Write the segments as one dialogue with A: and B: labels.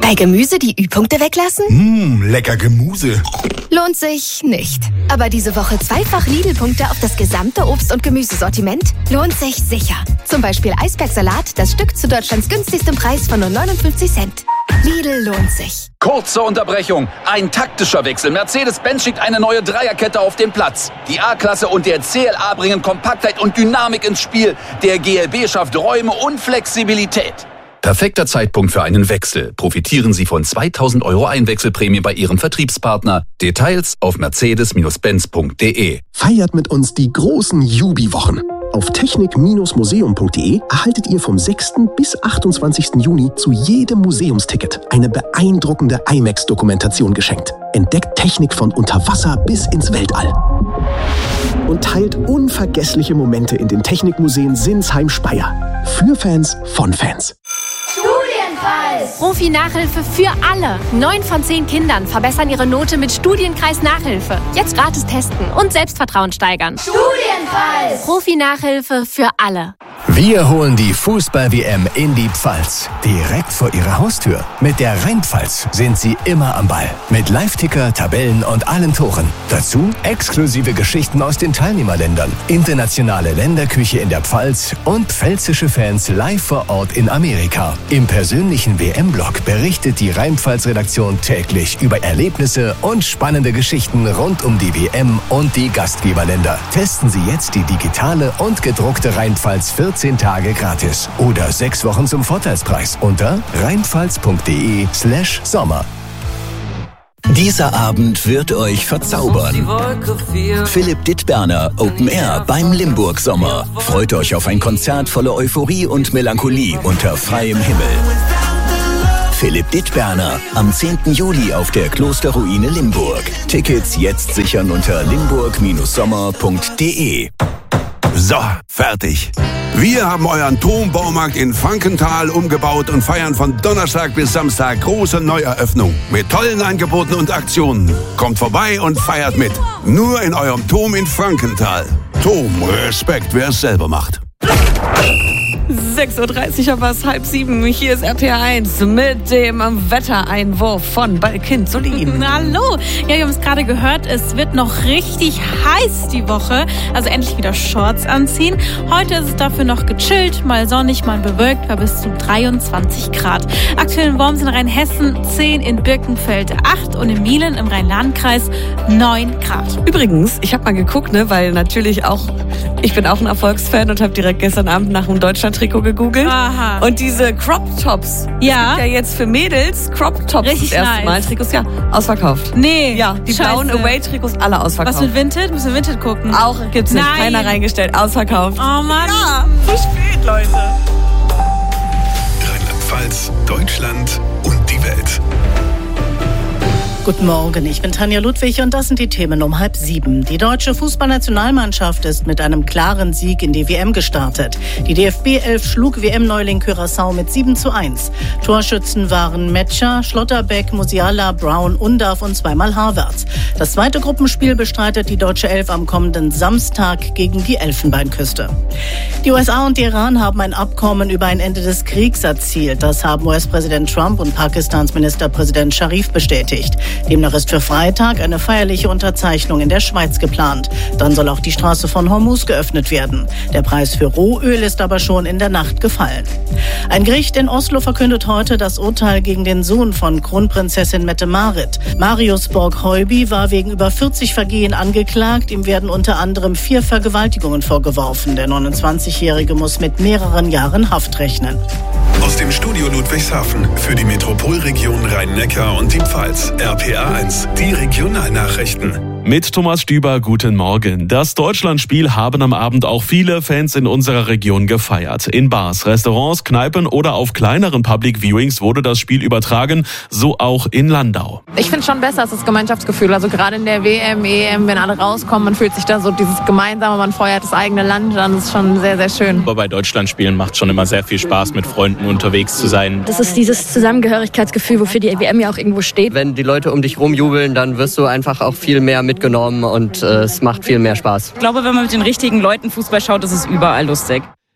A: Bei Gemüse die Ü-Punkte weglassen?
B: Lecker Gemüse.
A: Lohnt sich nicht. Aber diese Woche zweifach Lidl-Punkte auf das gesamte Obst- und Gemüsesortiment? Lohnt sich sicher. Zum Beispiel Eisbergsalat, das Stück zu Deutschlands günstigstem Preis von nur 59 Cent. Lidl lohnt sich.
C: Kurze Unterbrechung. Ein taktischer Wechsel. Mercedes-Benz schickt eine neue Dreierkette auf den Platz. Die A-Klasse und der CLA bringen Kompaktheit und Dynamik ins Spiel. Der GLB schafft Räume und Flexibilität. Perfekter Zeitpunkt für einen Wechsel. Profitieren Sie von 2.000 € Einwechselprämie bei Ihrem Vertriebspartner. Details auf mercedes-benz.de.
D: Feiert mit uns die großen Jubi-Wochen. Auf technik-museum.de erhaltet ihr vom 6. bis 28. Juni zu jedem Museumsticket eine beeindruckende IMAX-Dokumentation geschenkt. Entdeckt Technik von unter Wasser bis ins Weltall. Und teilt unvergessliche Momente in den Technikmuseen Sinsheim-Speyer. Für Fans von Fans.
E: Studienkreis! Profi-Nachhilfe für alle. 9 von 10 Kindern verbessern ihre Note mit Studienkreis-Nachhilfe. Jetzt gratis testen und Selbstvertrauen steigern. Studienkreis! Profi-Nachhilfe für alle.
F: Wir holen die Fußball-WM in die Pfalz. Direkt vor Ihrer Haustür. Mit der Rheinpfalz sind Sie immer am Ball. Mit Live-Ticker, Tabellen und allen Toren. Dazu exklusive Geschichten aus den Teilnehmerländern, internationale Länderküche in der Pfalz und pfälzische Fans live vor Ort in Amerika. Im persönlichen WM-Blog berichtet die Rheinpfalz-Redaktion täglich über Erlebnisse und spannende Geschichten rund um die WM und die Gastgeberländer. Testen Sie jetzt die digitale und gedruckte Rheinpfalz 14 Tage gratis oder 6 Wochen zum Vorteilspreis unter rheinpfalz.de/Sommer.
G: Dieser Abend wird euch verzaubern. Philipp Dittberner, Open Air beim Limburg Sommer. Freut euch auf ein Konzert voller Euphorie und Melancholie unter freiem Himmel. Philipp Dittberner am 10. Juli auf der Klosterruine Limburg. Tickets jetzt sichern unter limburg-sommer.de.
H: So, fertig. Wir haben euren Turmbaumarkt in Frankenthal umgebaut und feiern von Donnerstag bis Samstag große Neueröffnung mit tollen Angeboten und Aktionen. Kommt vorbei und feiert mit. Nur in eurem Turm in Frankenthal. Turm, Respekt, wer es selber macht.
I: 6.30 Uhr, aber es 6:30. Hier ist RPA 1 mit dem Wettereinwurf von Balkin Solin.
J: Hallo. Ja, wir haben es gerade gehört, es wird noch richtig heiß die Woche. Also endlich wieder Shorts anziehen. Heute ist es dafür noch gechillt, mal sonnig, mal bewölkt, bei bis zu 23 Grad. Aktuell in Worms in Rheinhessen 10, in Birkenfeld 8 und in Mielen im Rhein-Lahn-Kreis 9 Grad.
I: Übrigens, ich habe mal geguckt, weil natürlich auch, ich bin auch ein Erfolgsfan und habe direkt gestern Abend nach dem Deutschland-Trikot gegoogelt.
J: Aha.
I: Und diese Crop-Tops,
J: ja,
I: es gibt ja jetzt für Mädels Crop-Tops
J: richtig
I: das erste Mal. Trikots, ja, ausverkauft.
J: Nee,
I: ja, die
J: Scheiße.
I: blauen Away-Trikots alle ausverkauft.
J: Was mit Vinted? Müssen wir Vinted gucken?
I: Auch gibt's nicht,
J: Nein.
I: keiner reingestellt, ausverkauft.
J: Oh Mann.
I: Ja, zu spät, Leute.
B: Rheinland-Pfalz, Deutschland und die Welt.
K: Guten Morgen, ich bin Tanja Ludwig und das sind die Themen um 6:30. Die deutsche Fußballnationalmannschaft ist mit einem klaren Sieg in die WM gestartet. Die DFB-11 schlug WM-Neuling Curaçao mit 7:1. Torschützen waren Metscher, Schlotterbeck, Musiala, Brown, Undav und zweimal Havertz. Das zweite Gruppenspiel bestreitet die deutsche Elf am kommenden Samstag gegen die Elfenbeinküste. Die USA und Iran haben ein Abkommen über ein Ende des Kriegs erzielt. Das haben US-Präsident Trump und Pakistans Ministerpräsident Sharif bestätigt. Demnach ist für Freitag eine feierliche Unterzeichnung in der Schweiz geplant. Dann soll auch die Straße von Hormuz geöffnet werden. Der Preis für Rohöl ist aber schon in der Nacht gefallen. Ein Gericht in Oslo verkündet heute das Urteil gegen den Sohn von Kronprinzessin Mette-Marit. Marius Borg-Heuby war wegen über 40 Vergehen angeklagt. Ihm werden unter anderem 4 Vergewaltigungen vorgeworfen. Der 29-Jährige muss mit mehreren Jahren Haft rechnen.
B: Aus dem Studio Ludwigshafen für die Metropolregion Rhein-Neckar und die Pfalz. RPA 1, die Regionalnachrichten.
L: Mit Thomas Stüber, guten Morgen. Das Deutschlandspiel haben am Abend auch viele Fans in unserer Region gefeiert. In Bars, Restaurants, Kneipen oder auf kleineren Public Viewings wurde das Spiel übertragen, so auch in Landau.
M: Ich finde es schon besser, als das Gemeinschaftsgefühl. Also gerade in der WM, EM, wenn alle rauskommen, man fühlt sich da so dieses Gemeinsame, man feuert das eigene Land an. Das ist schon sehr, sehr schön.
N: Aber bei Deutschlandspielen macht es schon immer sehr viel Spaß, mit Freunden unterwegs zu sein.
O: Das ist dieses Zusammengehörigkeitsgefühl, wofür die WM ja auch irgendwo steht.
P: Wenn die Leute um dich rumjubeln, dann wirst du einfach auch viel mehr mitgenommen und es macht viel mehr Spaß.
Q: Ich glaube, wenn man mit den richtigen Leuten Fußball schaut, ist es überall lustig.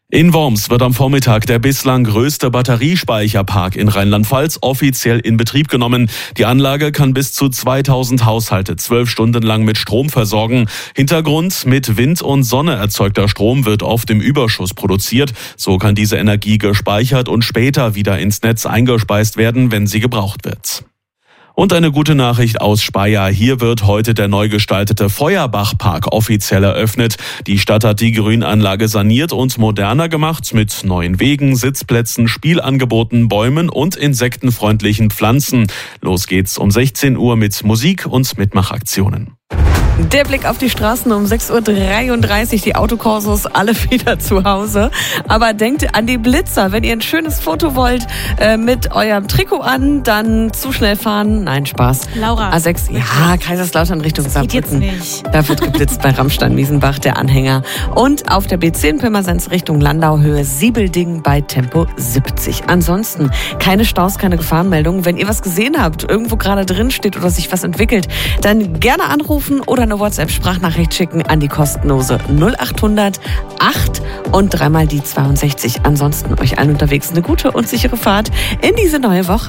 L: In Worms wird am Vormittag der bislang größte Batteriespeicherpark in Rheinland-Pfalz offiziell in Betrieb genommen. Die Anlage kann bis zu 2000 Haushalte 12 Stunden lang mit Strom versorgen. Hintergrund: mit Wind und Sonne erzeugter Strom wird oft im Überschuss produziert. So kann diese Energie gespeichert und später wieder ins Netz eingespeist werden, wenn sie gebraucht wird. Und eine gute Nachricht aus Speyer. Hier wird heute der neu gestaltete Feuerbach-Park offiziell eröffnet. Die Stadt hat die Grünanlage saniert und moderner gemacht mit neuen Wegen, Sitzplätzen, Spielangeboten, Bäumen und insektenfreundlichen Pflanzen. Los geht's um 16 Uhr mit Musik und Mitmachaktionen.
I: Der Blick auf die Straßen um 6.33 Uhr, die Autokorsos alle wieder zu Hause. Aber denkt an die Blitzer, wenn ihr ein schönes Foto wollt mit eurem Trikot an, dann zu schnell fahren. Nein, Spaß.
J: Laura.
I: A6, ja, Kaiserslautern Richtung Saarbrücken.
J: Nicht.
I: Da wird geblitzt bei Rammstein-Miesenbach, der Anhänger. Und auf der B10 Pirmasens Richtung Landau-Höhe Siebelding bei Tempo 70. Ansonsten keine Staus, keine Gefahrenmeldungen. Wenn ihr was gesehen habt, irgendwo gerade drin steht oder sich was entwickelt, dann gerne anrufen oder eine WhatsApp-Sprachnachricht schicken an die kostenlose 0800 8 und dreimal die 62. Ansonsten euch allen unterwegs eine gute und sichere Fahrt in diese neue Woche.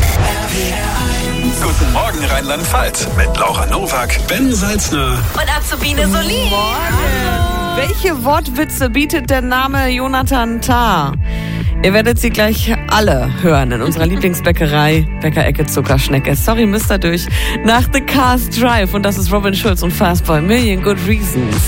B: Guten Morgen Rheinland-Pfalz mit Laura Nowak, Ben Salzner
E: und Azubine Solin.
I: Welche Wortwitze bietet der Name Jonathan Tah? Ihr werdet sie gleich alle hören in unserer Lieblingsbäckerei, Bäckerecke Zuckerschnecke. Sorry, müsst ihr durch. Nach The Cars Drive, und das ist Robin Schulz und Fastboy, Million Good Reasons.